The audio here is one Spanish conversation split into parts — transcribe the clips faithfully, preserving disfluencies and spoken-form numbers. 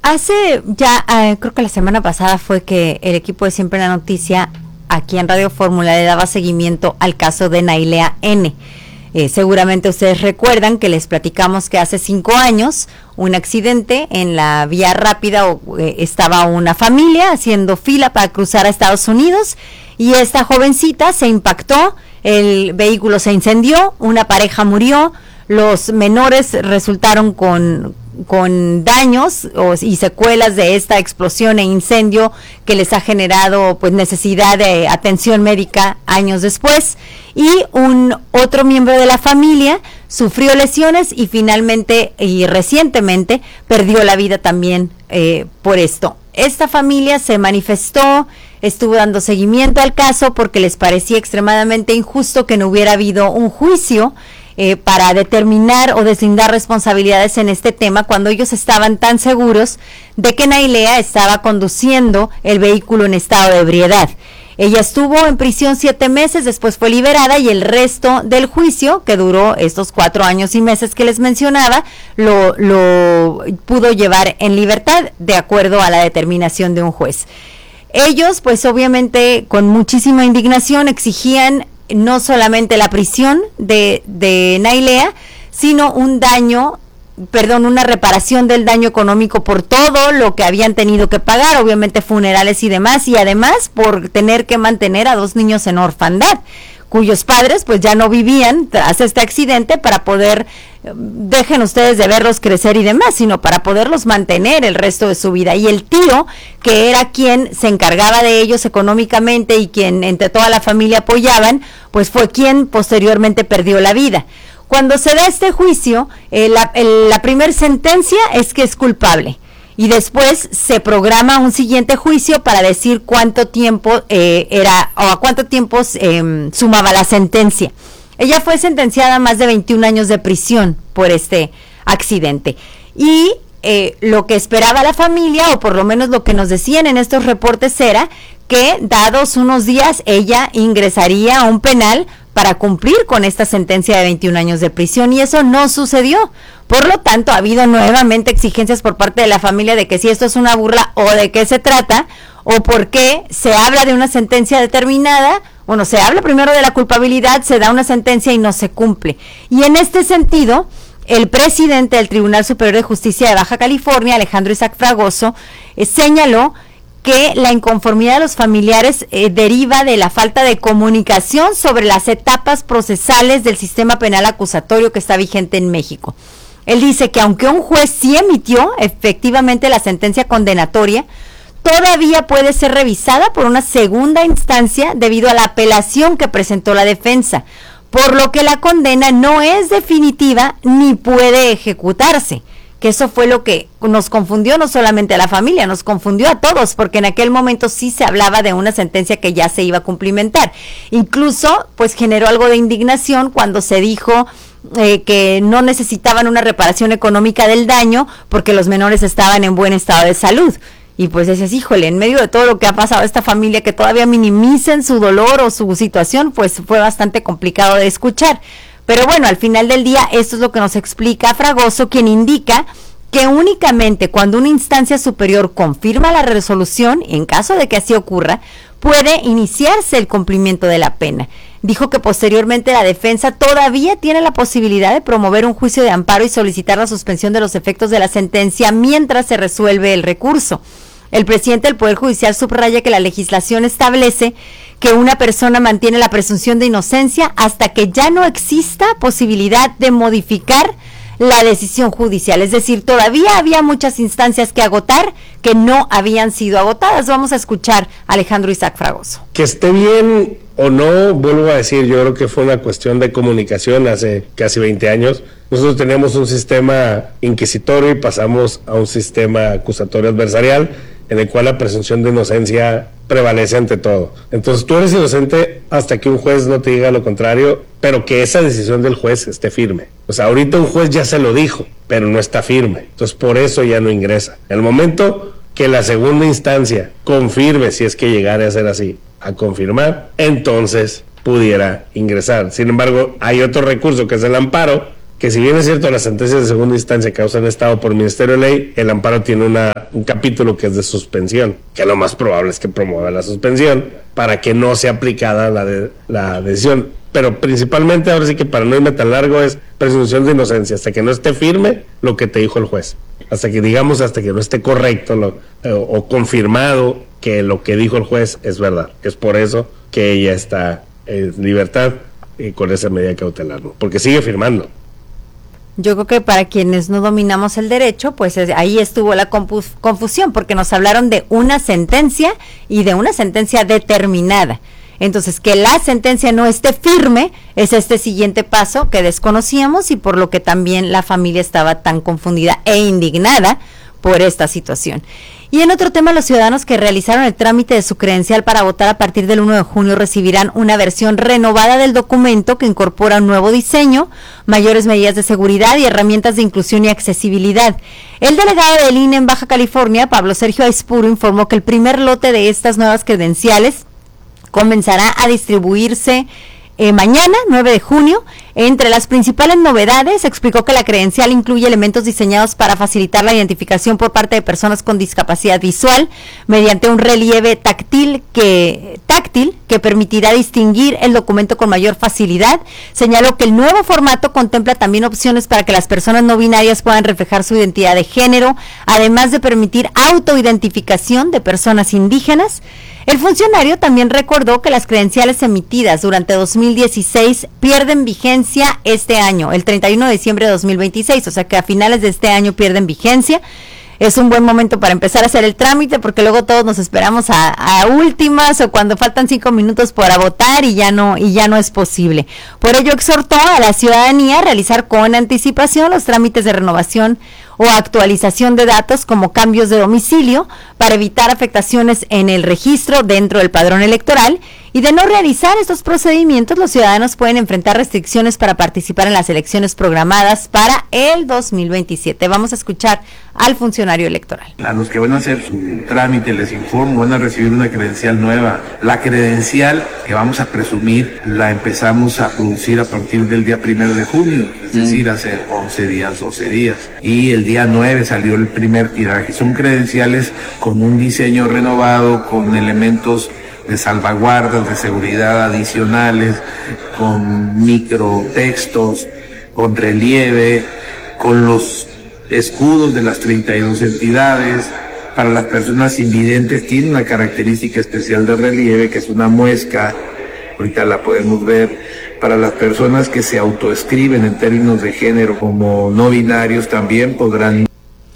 Hace ya, eh, creo que la semana pasada fue que el equipo de Siempre la Noticia, aquí en Radio Fórmula, le daba seguimiento al caso de Nailea N. Eh, seguramente ustedes recuerdan que les platicamos que hace cinco años, un accidente en la vía rápida, o, eh, estaba una familia haciendo fila para cruzar a Estados Unidos, y esta jovencita se impactó, el vehículo se incendió, una pareja murió, los menores resultaron con... con daños o, y secuelas de esta explosión e incendio que les ha generado pues necesidad de atención médica años después, y un otro miembro de la familia sufrió lesiones y finalmente y recientemente perdió la vida también eh, por esto. Esta familia se manifestó, estuvo dando seguimiento al caso porque les parecía extremadamente injusto que no hubiera habido un juicio Eh, para determinar o deslindar responsabilidades en este tema cuando ellos estaban tan seguros de que Nailea estaba conduciendo el vehículo en estado de ebriedad. Ella estuvo en prisión siete meses, después fue liberada, y el resto del juicio, que duró estos cuatro años y meses que les mencionaba, lo, lo pudo llevar en libertad de acuerdo a la determinación de un juez. Ellos, pues obviamente con muchísima indignación, exigían no solamente la prisión de, de Nailea, sino un daño, perdón, una reparación del daño económico por todo lo que habían tenido que pagar, obviamente funerales y demás, y además por tener que mantener a dos niños en orfandad, cuyos padres pues ya no vivían tras este accidente para poder, dejen ustedes de verlos crecer y demás, sino para poderlos mantener el resto de su vida. Y el tío, que era quien se encargaba de ellos económicamente y quien entre toda la familia apoyaban, pues fue quien posteriormente perdió la vida. Cuando se da este juicio, eh, la, el, la primer sentencia es que es culpable, y después se programa un siguiente juicio para decir cuánto tiempo eh, era o a cuánto tiempo eh, sumaba la sentencia. Ella fue sentenciada a más de veintiún años de prisión por este accidente, y eh, lo que esperaba la familia, o por lo menos lo que nos decían en estos reportes, era que dados unos días ella ingresaría a un penal para cumplir con esta sentencia de veintiún años de prisión, y eso no sucedió. Por lo tanto, ha habido nuevamente exigencias por parte de la familia de que si esto es una burla o de qué se trata, o por qué se habla de una sentencia determinada. Bueno, se habla primero de la culpabilidad, se da una sentencia y no se cumple. Y en este sentido, el presidente del Tribunal Superior de Justicia de Baja California, Alejandro Isaac Fragoso, eh, señaló que la inconformidad de los familiares eh, deriva de la falta de comunicación sobre las etapas procesales del sistema penal acusatorio que está vigente en México. Él dice que aunque un juez sí emitió efectivamente la sentencia condenatoria, todavía puede ser revisada por una segunda instancia debido a la apelación que presentó la defensa, por lo que la condena no es definitiva ni puede ejecutarse. Que eso fue lo que nos confundió no solamente a la familia, nos confundió a todos, porque en aquel momento sí se hablaba de una sentencia que ya se iba a cumplimentar. Incluso, pues generó algo de indignación cuando se dijo eh, que no necesitaban una reparación económica del daño porque los menores estaban en buen estado de salud. Y pues dices, híjole, en medio de todo lo que ha pasado a esta familia, que todavía minimicen su dolor o su situación, pues fue bastante complicado de escuchar. Pero bueno, al final del día, esto es lo que nos explica Fragoso, quien indica que únicamente cuando una instancia superior confirma la resolución, en caso de que así ocurra, puede iniciarse el cumplimiento de la pena. Dijo que posteriormente la defensa todavía tiene la posibilidad de promover un juicio de amparo y solicitar la suspensión de los efectos de la sentencia mientras se resuelve el recurso. El presidente del Poder Judicial subraya que la legislación establece que una persona mantiene la presunción de inocencia hasta que ya no exista posibilidad de modificar la decisión judicial. Es decir, todavía había muchas instancias que agotar que no habían sido agotadas. Vamos a escuchar a Alejandro Isaac Fragoso. Que esté bien o no, vuelvo a decir, yo creo que fue una cuestión de comunicación hace casi veinte años. Nosotros teníamos un sistema inquisitorio y pasamos a un sistema acusatorio adversarial, en el cual la presunción de inocencia prevalece ante todo. Entonces tú eres inocente hasta que un juez no te diga lo contrario, pero que esa decisión del juez esté firme. O sea, ahorita un juez ya se lo dijo, pero no está firme. Entonces por eso ya no ingresa. En el momento que la segunda instancia confirme, si es que llegara a ser así, a confirmar, entonces pudiera ingresar. Sin embargo, hay otro recurso que es el amparo, que que si bien es cierto las sentencias de segunda instancia causan estado por Ministerio de Ley, el amparo tiene una, un capítulo que es de suspensión, que lo más probable es que promueva la suspensión para que no sea aplicada la, de, la decisión. Pero principalmente, ahora sí que para no irme tan largo, es presunción de inocencia, hasta que no esté firme lo que te dijo el juez. Hasta que digamos, hasta que no esté correcto lo, eh, o confirmado que lo que dijo el juez es verdad. Es por eso que ella está en libertad y con esa medida cautelar, ¿no? Porque sigue firmando. Yo creo que para quienes no dominamos el derecho, pues es, ahí estuvo la confus- confusión, porque nos hablaron de una sentencia y de una sentencia determinada. Entonces, que la sentencia no esté firme es este siguiente paso que desconocíamos y por lo que también la familia estaba tan confundida e indignada por esta situación. Y en otro tema, los ciudadanos que realizaron el trámite de su credencial para votar a partir del uno de junio recibirán una versión renovada del documento que incorpora un nuevo diseño, mayores medidas de seguridad y herramientas de inclusión y accesibilidad. El delegado del I N E en Baja California, Pablo Sergio Aispuro, informó que el primer lote de estas nuevas credenciales comenzará a distribuirse eh, mañana, nueve de junio. Entre las principales novedades, explicó que la credencial incluye elementos diseñados para facilitar la identificación por parte de personas con discapacidad visual mediante un relieve táctil que, táctil que permitirá distinguir el documento con mayor facilidad. Señaló que el nuevo formato contempla también opciones para que las personas no binarias puedan reflejar su identidad de género, además de permitir autoidentificación de personas indígenas. El funcionario también recordó que las credenciales emitidas durante dos mil dieciséis pierden vigencia este año, el treinta y uno de diciembre de dos mil veintiséis, o sea que a finales de este año pierden vigencia. Es un buen momento para empezar a hacer el trámite porque luego todos nos esperamos a, a últimas o cuando faltan cinco minutos para votar y ya no y ya no es posible. Por ello exhortó a la ciudadanía a realizar con anticipación los trámites de renovación o actualización de datos como cambios de domicilio para evitar afectaciones en el registro dentro del padrón electoral, y de no realizar estos procedimientos los ciudadanos pueden enfrentar restricciones para participar en las elecciones programadas para el dos mil veintisiete. Vamos a escuchar al funcionario electoral. A los que van a hacer su trámite les informo, van a recibir una credencial nueva. La credencial que vamos a presumir la empezamos a producir a partir del día primero de junio, es decir, hace once días, doce días. Y el día nueve salió el primer tiraje. Son credenciales con un diseño renovado, con elementos de salvaguardas, de seguridad adicionales, con microtextos, con relieve, con los escudos de las treinta y dos entidades. Para las personas invidentes tiene una característica especial de relieve, que es una muesca, ahorita la podemos ver. Para las personas que se autoescriben en términos de género como no binarios también podrán.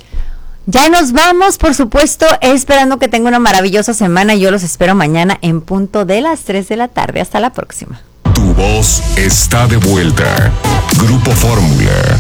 Ya nos vamos, por supuesto, esperando que tenga una maravillosa semana. Yo los espero mañana en punto de las tres de la tarde. Hasta la próxima. Tu voz está de vuelta. Grupo Fórmula.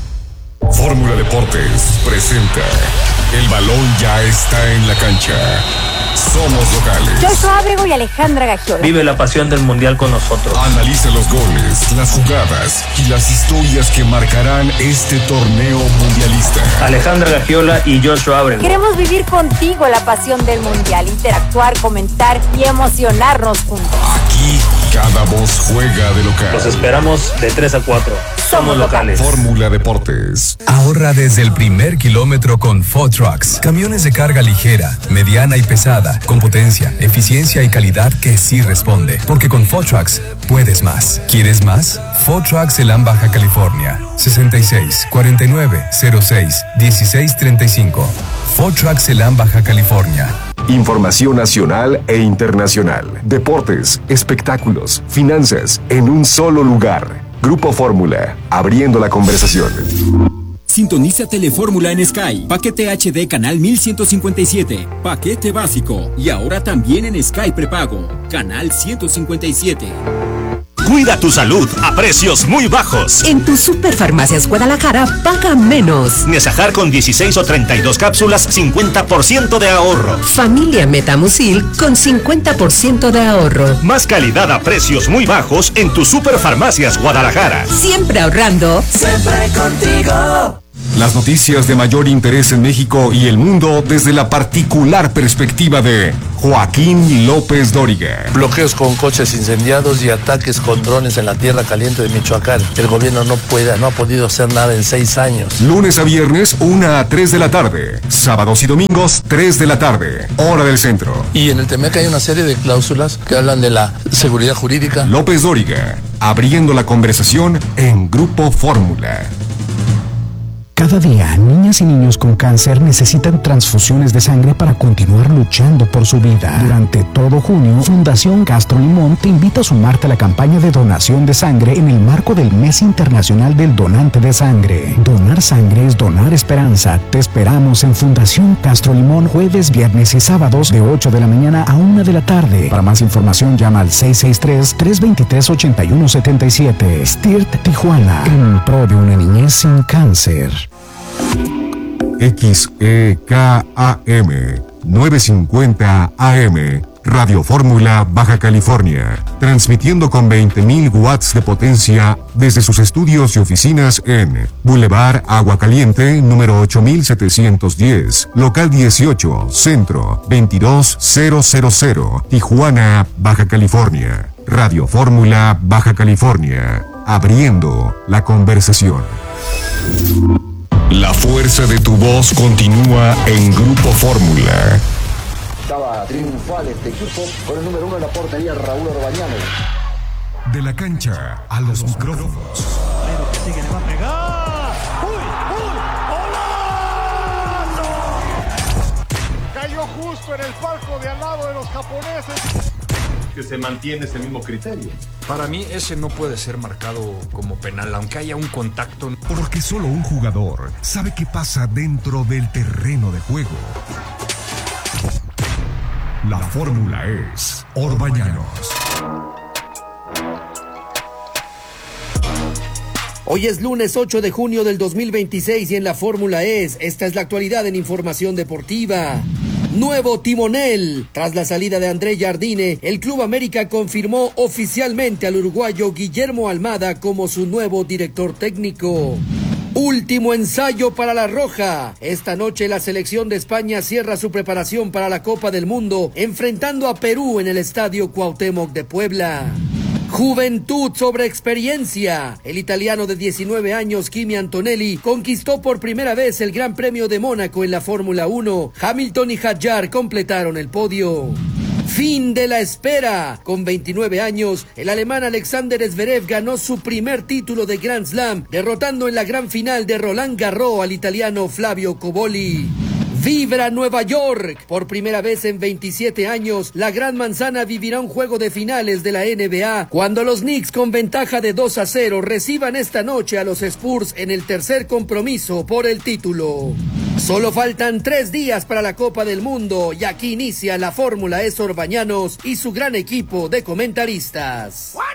Fórmula Deportes presenta. El balón ya está en la cancha. Somos locales. Joshua Ábrego y Alejandra Gagiola. Vive la pasión del mundial con nosotros. Analiza los goles, las jugadas y las historias que marcarán este torneo mundialista. Alejandra Gagiola y Joshua Ábrego. Queremos vivir contigo la pasión del mundial, interactuar, comentar y emocionarnos juntos. Aquí cada voz juega de local. Los esperamos de tres a cuatro. Somos locales. Fórmula Deportes. Ahorra desde el primer kilómetro con Food Trucks. Camiones de carga ligera, mediana y pesada, con potencia, eficiencia y calidad que sí responde. Porque con Food Trucks puedes más. ¿Quieres más? Food Trucks Elam Baja California. sesenta y seis, cuarenta y nueve, cero seis, dieciséis treinta y cinco. Food Trucks Elam Baja California. Información nacional e internacional. Deportes, espectáculos, finanzas, en un solo lugar. Grupo Fórmula, abriendo la conversación. Sintoniza Telefórmula en Sky. Paquete H D canal mil ciento cincuenta y siete. Paquete básico. Y ahora también en Sky prepago. Canal ciento cincuenta y siete. Cuida tu salud a precios muy bajos. En tu Superfarmacias Guadalajara paga menos. Nesajar con dieciséis o treinta y dos cápsulas, cincuenta por ciento de ahorro. Familia Metamucil con cincuenta por ciento de ahorro. Más calidad a precios muy bajos en tu Superfarmacias Guadalajara. Siempre ahorrando. Siempre contigo. Las noticias de mayor interés en México y el mundo desde la particular perspectiva de Joaquín López Dóriga. Bloqueos con coches incendiados y ataques con drones en la tierra caliente de Michoacán. El gobierno no puede, no ha podido hacer nada en seis años. Lunes a viernes, una a tres de la tarde. Sábados y domingos, tres de la tarde. Hora del centro. Y en el Temec hay una serie de cláusulas que hablan de la seguridad jurídica. López Dóriga, abriendo la conversación en Grupo Fórmula. Cada día, niñas y niños con cáncer necesitan transfusiones de sangre para continuar luchando por su vida. Durante todo junio, Fundación Castro Limón te invita a sumarte a la campaña de donación de sangre en el marco del Mes Internacional del Donante de Sangre. Donar sangre es donar esperanza. Te esperamos en Fundación Castro Limón jueves, viernes y sábados de ocho de la mañana a una de la tarde. Para más información llama al seis seis tres, tres dos tres, ocho uno siete siete. S T I R T Tijuana, en pro de una niñez sin cáncer. X E K A M novecientos cincuenta A M Radio Fórmula Baja California, transmitiendo con veinte mil watts de potencia desde sus estudios y oficinas en Boulevard Agua Caliente, número ocho mil setecientos diez, local dieciocho, centro veintidós mil, Tijuana, Baja California. Radio Fórmula Baja California, abriendo la conversación. La fuerza de tu voz continúa en Grupo Fórmula. Estaba triunfal este equipo con el número uno en la portería, Raúl Orbañano. De la cancha a los micrófonos. Pero que sigue, le va a pegar. ¡Uy, uy! ¡Golazo! Cayó justo en el palco de al lado de los japoneses. Que se mantiene ese mismo criterio. Para mí ese no puede ser marcado como penal, aunque haya un contacto. Porque solo un jugador sabe qué pasa dentro del terreno de juego. La fórmula es Orbañanos. Hoy es lunes ocho de junio del dos mil veintiséis y en la fórmula es, esta es la actualidad en información deportiva. Nuevo timonel. Tras la salida de André Jardine, el Club América confirmó oficialmente al uruguayo Guillermo Almada como su nuevo director técnico. Último ensayo para la Roja. Esta noche la selección de España cierra su preparación para la Copa del Mundo, enfrentando a Perú en el Estadio Cuauhtémoc de Puebla. Juventud sobre experiencia. El italiano de diecinueve años, Kimi Antonelli, conquistó por primera vez el Gran Premio de Mónaco en la Fórmula uno. Hamilton y Hadjar completaron el podio. Fin de la espera. Con veintinueve años, el alemán Alexander Zverev ganó su primer título de Grand Slam, derrotando en la gran final de Roland Garros al italiano Flavio Cobolli. Vibra Nueva York. Por primera vez en veintisiete años, la Gran Manzana vivirá un juego de finales de la N B A cuando los Knicks, con ventaja de dos a cero, reciban esta noche a los Spurs en el tercer compromiso por el título. Solo faltan tres días para la Copa del Mundo y aquí inicia la Fórmula E S Orbañanos y su gran equipo de comentaristas.